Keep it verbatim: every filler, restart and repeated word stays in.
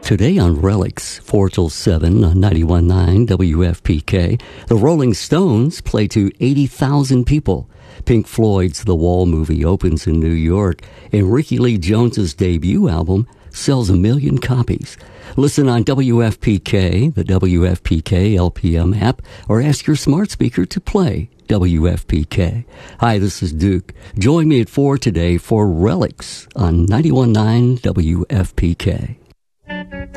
Today on Relics, four till seven on ninety-one point nine W F P K, the Rolling Stones play to eighty thousand people. Pink Floyd's The Wall movie opens in New York, and Ricky Lee Jones's debut album sells a million copies. Listen on W F P K, the W F P K L P M app, or ask your smart speaker to play W F P K. Hi, this is Duke. Join me at four today for Relics on ninety-one point nine W F P K.